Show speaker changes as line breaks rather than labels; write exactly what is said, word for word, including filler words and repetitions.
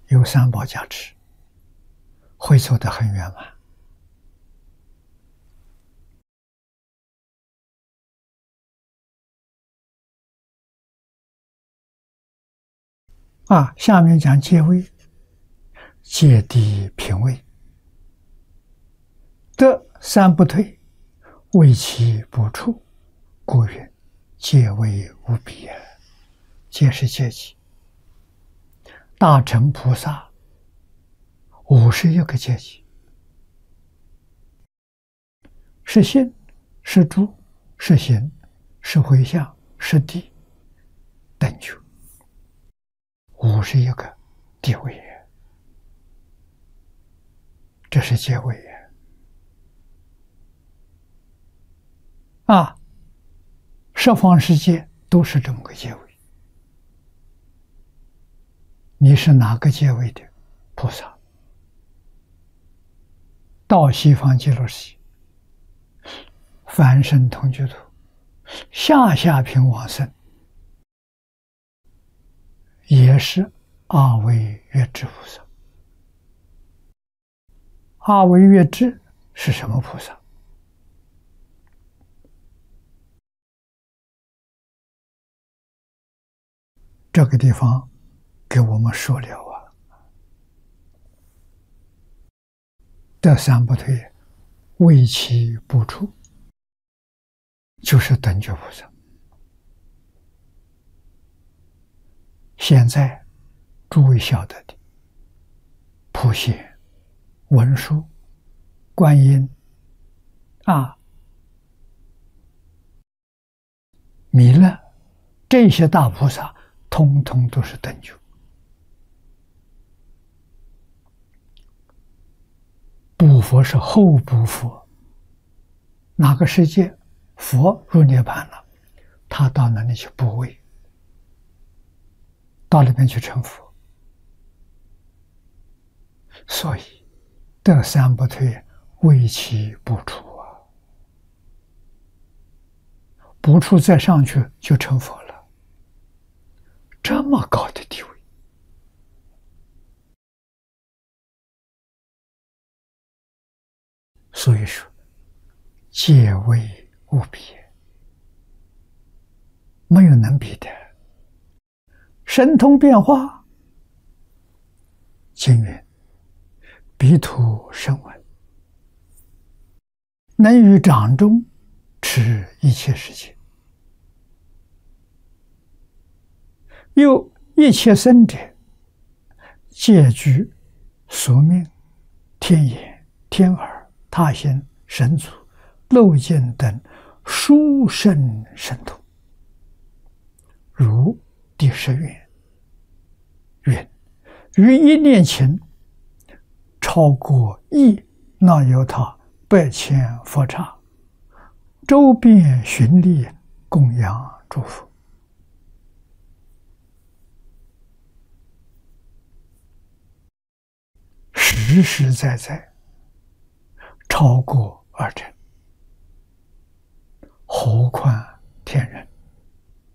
有三宝加持，会走得很圆满。啊，下面讲戒位，戒地品位，得三不退，为其不处，故云戒位无比。戒是戒己，大乘菩萨五十一个戒己，是心，是住，是行，是回向，是地，等觉，五十一个地位，这是戒位啊！十方世界都是这么个戒位。你是哪个戒位的菩萨？到西方极乐世界，凡圣同居土，下下品往生，也是二位月支菩萨。二位月支是什么菩萨？这个地方给我们说了啊，得三不退，为其不处，就是等觉菩萨。现在诸位晓得的，普贤、文殊、观音啊、弥勒，这些大菩萨通通都是等觉。补佛是后补佛，哪个世界佛入涅槃了，他到那里去补位，到那边去成佛。所以得三不退，为其不处啊，不处再上去就成佛了，这么高的地位。所以说，戒位无比，没有能比的。神通变化，经云：彼土声闻，能于掌中持一切世界，又一切生者，皆具宿命、天眼、天耳、他心、神足、漏尽等殊胜神通，如第十愿云：于一念前，超过亿那由他百千佛刹，周遍巡历，供养诸佛。实实在在超过二乘，何况天人？